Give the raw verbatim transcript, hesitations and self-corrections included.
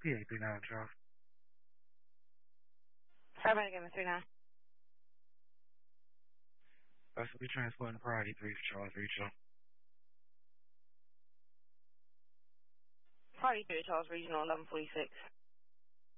P A three nine, Charles. Sorry about again, three nine. That's what we transporting priority three for Charles Regional. Priority three, Charles Regional, eleven forty-six.